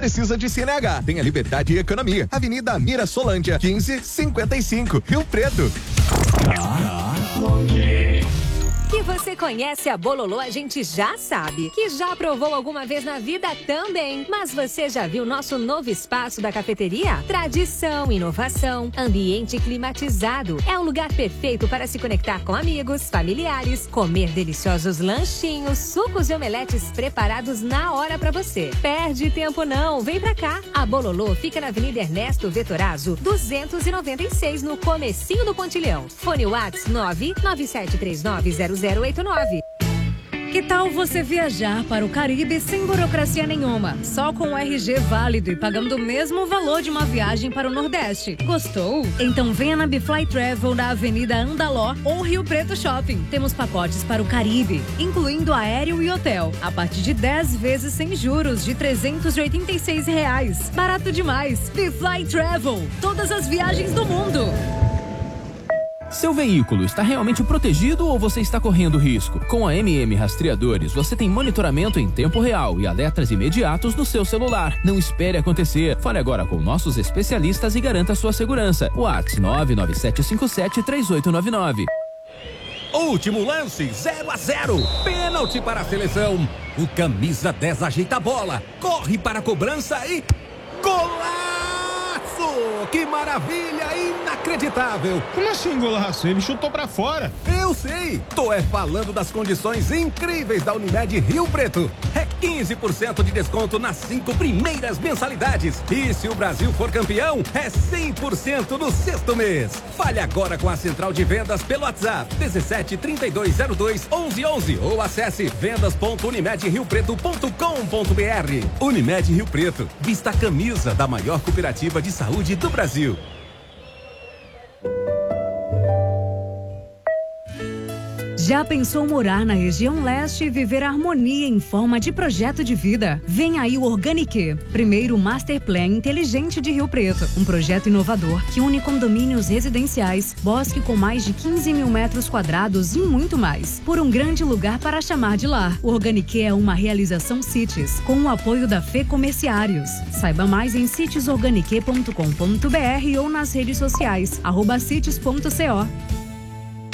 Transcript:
precisa de CNH. Tem a Liberdade e Economia. Avenida Mira Solândia, 1555, Rio Preto. Que você conhece a Bololô, a gente já sabe. Que já provou alguma vez na vida também. Mas você já viu nosso novo espaço da cafeteria? Tradição, inovação, ambiente climatizado. É um lugar perfeito para se conectar com amigos, familiares, comer deliciosos lanchinhos, sucos e omeletes preparados na hora para você. Perde tempo não, vem pra cá. A Bololô fica na Avenida Ernesto Vetorazzo, 296, no comecinho do Pontilhão. Fone Whats 997390089. Que tal você viajar para o Caribe sem burocracia nenhuma? Só com o RG válido e pagando o mesmo valor de uma viagem para o Nordeste. Gostou? Então venha na Bifly Travel da Avenida Andaló ou Rio Preto Shopping. Temos pacotes para o Caribe, incluindo aéreo e hotel, a partir de 10 vezes sem juros de R$386. Barato demais! Bifly Travel, todas as viagens do mundo. Seu veículo está realmente protegido ou você está correndo risco? Com a MM Rastreadores, você tem monitoramento em tempo real e alertas imediatos no seu celular. Não espere acontecer. Fale agora com nossos especialistas e garanta sua segurança. WhatsApp 997573899. Último lance, 0-0. Pênalti para a seleção. O camisa 10 ajeita a bola, corre para a cobrança e... Golaço! Que maravilha! Inacreditável! Como assim, golaço? Ele chutou pra fora. Eu sei! Tô falando das condições incríveis da Unimed Rio Preto. É 15% de desconto nas 5 primeiras mensalidades. E se o Brasil for campeão, é 100% no sexto mês. Fale agora com a central de vendas pelo WhatsApp 17 3202 1111 ou acesse vendas.unimedriopreto.com.br. Unimed Rio Preto. Vista a camisa da maior cooperativa de saúde do Brasil. Já pensou morar na região leste e viver harmonia em forma de projeto de vida? Vem aí o Organique, primeiro Master Plan inteligente de Rio Preto. Um projeto inovador que une condomínios residenciais, bosque com mais de 15 mil metros quadrados e muito mais. Por um grande lugar para chamar de lar. O Organique é uma realização Cities, com o apoio da Fê Comerciários. Saiba mais em citesorganique.com.br ou nas redes sociais, @cities.co.